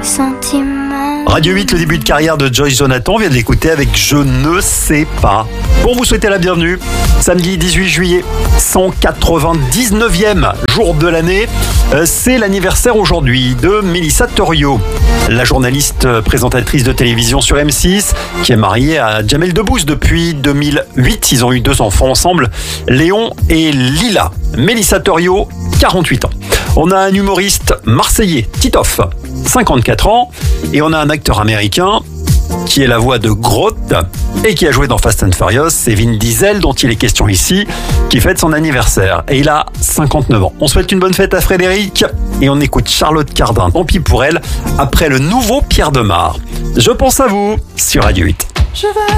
sentiments. Radio 8, le début de carrière de Joyce Jonathan, on vient de l'écouter avec Je ne sais pas. Pour vous souhaiter la bienvenue, samedi 18 juillet, 199e jour de l'année. C'est l'anniversaire aujourd'hui de Mélissa Thoriot, la journaliste présentatrice de télévision sur M6, qui est mariée à Jamel Debbouze depuis 2008. Ils ont eu 2 enfants ensemble, Léon et Lila. Mélissa Thoriot, 48 ans. On a un humoriste marseillais, Titoff, 54 ans. Et on a un acteur américain qui est la voix de Groot et qui a joué dans Fast and Furious. C'est Vin Diesel, dont il est question ici, qui fête son anniversaire. Et il a 59 ans. On souhaite une bonne fête à Frédéric et on écoute Charlotte Cardin, tant pis pour elle, après le nouveau Pierre Demar. Je pense à vous sur Radio 8.